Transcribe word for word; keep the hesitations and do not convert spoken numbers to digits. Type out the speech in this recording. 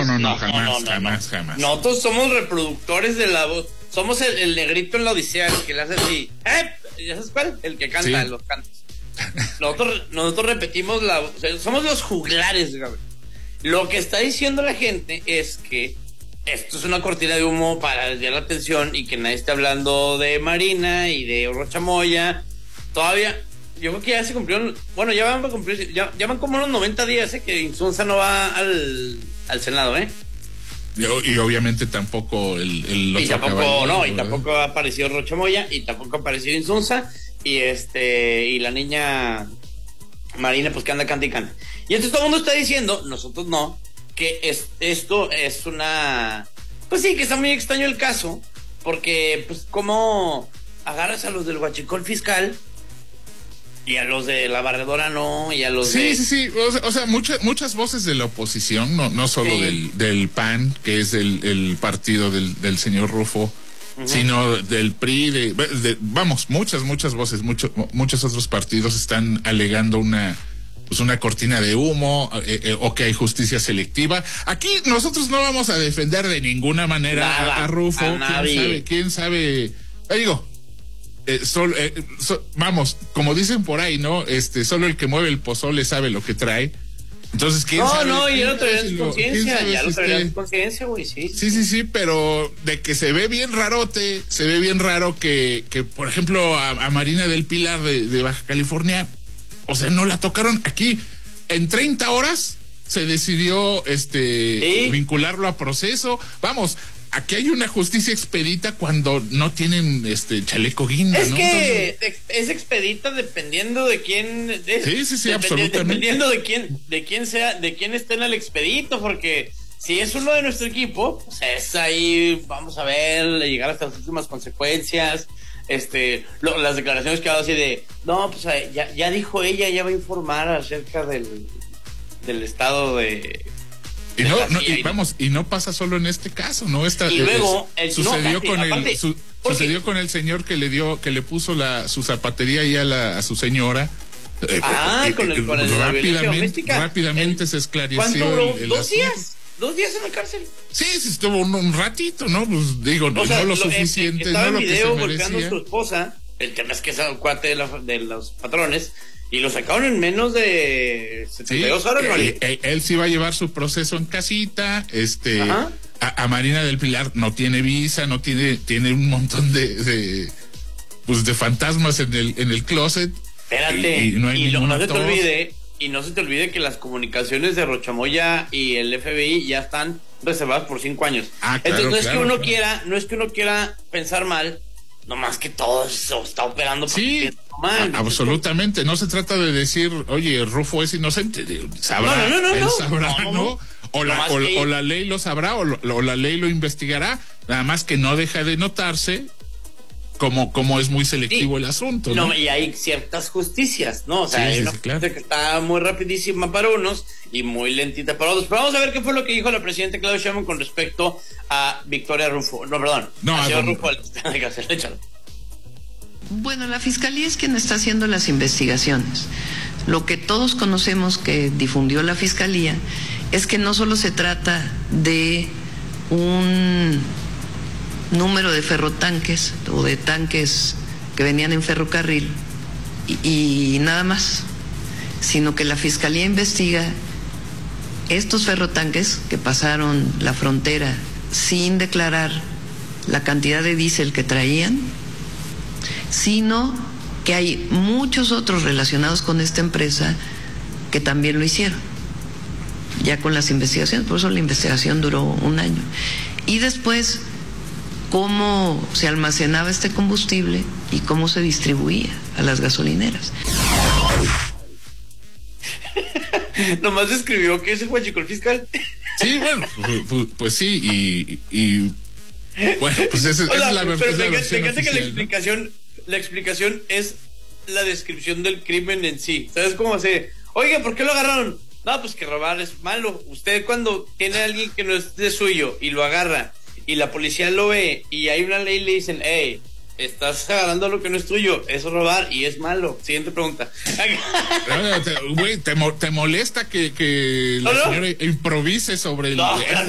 no, no, no, no, jamás, no, no, jamás, no. jamás. Nosotros somos reproductores de la voz. Somos el, el negrito en la Odisea, el que le hace así. ¿Eh? ¿Ya sabes cuál? El que canta Sí. los cantos. Nosotros, nosotros repetimos la voz. O sea, somos los juglares, Gabriel. Lo que está diciendo la gente es que esto es una cortina de humo para desviar la atención y que nadie esté hablando de Marina y de Rocha Moya. Todavía, yo creo que ya se cumplieron. Bueno, ya van a cumplir. Ya, ya van como unos noventa días, ¿eh? Que Insunza no va al, al Senado, ¿eh? Y, y obviamente tampoco el, el Y otro tampoco, caballero, no, y ¿verdad? tampoco ha aparecido Rocha Moya, y tampoco ha aparecido Insunza, y este, y la niña Marina, pues que anda canta y canta. Y entonces todo el mundo está diciendo, nosotros no, que es, esto es una, pues sí, que está muy extraño el caso, porque pues cómo agarras a los del huachicol fiscal y a los de la barredora no, y a los Sí, de... sí, sí, o sea, o sea muchas muchas voces de la oposición, no no solo Sí. del, del P A N, que es el, el partido del, del señor Rufo, uh-huh. sino del P R I, de, de, vamos, muchas, muchas voces, mucho, muchos otros partidos están alegando una pues una cortina de humo, eh, eh, o que hay justicia selectiva. Aquí nosotros no vamos a defender de ninguna manera Nada, a, a Rufo, a nadie. quién sabe, quién sabe, eh, digo, Eh, sol, eh, so, vamos, como dicen por ahí, ¿no? Este, solo el que mueve el pozole sabe lo que trae. Entonces, ¿quién no, sabe? No, no, ya lo sabe traerás si en conciencia, quién ya sabe lo si traerás esté- en conciencia, güey, sí. Sí, sí, sí, pero de que se ve bien rarote, se ve bien raro que, que por ejemplo, a, a Marina del Pilar de, de Baja California, o sea, no la tocaron aquí. En treinta horas se decidió este ¿Sí? vincularlo a proceso. Vamos, aquí hay una justicia expedita cuando no tienen este chaleco guinda, Es ¿no? que Entonces, ex- es expedita dependiendo de quién. de- Sí, sí, sí, dependi- absolutamente. Dependiendo de quién, de quién sea, de quién esté en el expedito, porque si es uno de nuestro equipo, pues es ahí, vamos a ver, llegar hasta las últimas consecuencias. Este, lo- las declaraciones que ha dado así de, no, pues eh, ya, ya dijo ella, ya va a informar acerca del, del estado de. y de no, la no, C I A. y vamos, y no pasa solo en este caso, ¿no? Esta, Y eh, luego, es- el- no, sucedió aparte- con el aparte, su- porque- sucedió con el señor que le dio, que le puso la su zapatería ahí a la a su señora. Eh, Ah, eh, con el- eh, con el de la violencia rápidamente, doméstica. rápidamente El- se esclareció ¿Cuánto duró? el, el ¿Dos asunto. días? ¿Dos días en la cárcel? Sí, sí estuvo un, un ratito, ¿no? Pues digo, O sea, no lo lo- eh, suficiente, estaba no lo en que se video golpeando a merecía. su esposa. El tema es que es el cuate de, la- de los patrones. Y lo sacaron en menos de Sí, setenta y dos horas, ¿no? eh, eh, él sí va a llevar su proceso en casita, este, Ajá. a, a Marina del Pilar no tiene visa, no tiene, tiene un montón de, de pues de fantasmas en el, en el closet. Espérate. Y, y no hay lo- ninguna no se te tos. olvide, y no se te olvide que las comunicaciones de Rochamoya y el F B I ya están reservadas por cinco años. Ah, claro, Entonces no es claro, que uno claro. quiera, no es que uno quiera pensar mal, nomás que todo se está operando porque Sí, piensa mal. a- absolutamente. No se trata de decir, oye, Rufo es inocente. Sabrá, No, no, no, él no. sabrá, No, ¿no? no, no. O, la, Nomás o, que- o la ley lo sabrá, o, lo- o la ley lo investigará. Nada más que no deja de notarse como, como es muy selectivo Sí. el asunto, ¿no? No, y hay ciertas justicias, ¿no? O sea, Sí, hay sí, una sí, claro. justicia que está muy rapidísima para unos y muy lentita para otros. Pero vamos a ver qué fue lo que dijo la presidenta Claudia Sheinbaum con respecto a Victoria Rufo. No, perdón. No, a a señor don- Rufo, al- échalo. Bueno, la Fiscalía es quien está haciendo las investigaciones. Lo que todos conocemos que difundió la Fiscalía es que no solo se trata de un número de ferrotanques o de tanques que venían en ferrocarril y, y nada más, sino que la Fiscalía investiga estos ferrotanques que pasaron la frontera sin declarar la cantidad de diésel que traían, sino que hay muchos otros relacionados con esta empresa que también lo hicieron, ya con las investigaciones, por eso la investigación duró un año. Y después, cómo se almacenaba este combustible y cómo se distribuía a las gasolineras. Nomás escribió que es el huachicol fiscal. Sí, bueno, pues, pues, pues sí, y, y bueno, pues esa, O esa sea, es la, ver- pero es la fíjate, versión fíjate que la oficial, ¿no? explicación, la explicación es la descripción del crimen en sí. ¿Sabes cómo hace? Oiga, ¿por qué lo agarraron? No, pues que robar es malo. Usted cuando tiene a alguien que no es de suyo y lo agarra y la policía lo ve y hay una ley y le dicen, hey, estás agarrando lo que no es tuyo, es robar y es malo. Siguiente pregunta. Ah, te- Güey, te, mo- te molesta que, que la No, no. señora improvise sobre el, No, el